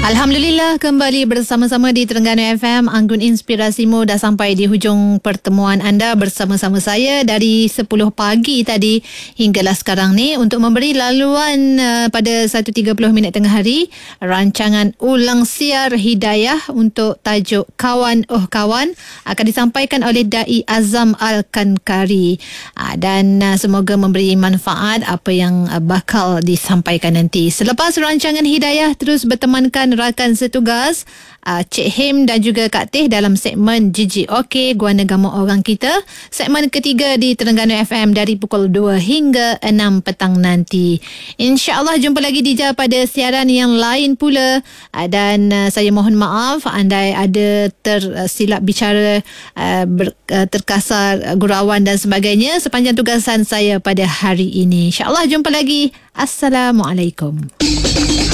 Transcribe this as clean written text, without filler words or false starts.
Alhamdulillah, kembali bersama-sama di Terengganu FM. Anggun Inspirasimu dah sampai di hujung pertemuan anda bersama-sama saya dari 10 pagi tadi hinggalah sekarang ni untuk memberi laluan pada 1.30 minit tengah hari rancangan ulang siar Hidayah untuk tajuk Kawan Oh Kawan akan disampaikan oleh Dai Azam Al-Kankari, dan semoga memberi manfaat apa yang bakal disampaikan nanti. Selepas rancangan Hidayah, terus bertemankan rakan setugas Cik Him dan juga Kak Teh dalam segmen Jiji Okey, Guana Gamuk Orang Kita, segmen ketiga di Terengganu FM dari pukul 2 hingga 6 petang nanti. InsyaAllah jumpa lagi Dija pada siaran yang lain pula, dan saya mohon maaf andai ada tersilap bicara, terkasar gurauan dan sebagainya sepanjang tugasan saya pada hari ini. InsyaAllah jumpa lagi. Assalamualaikum.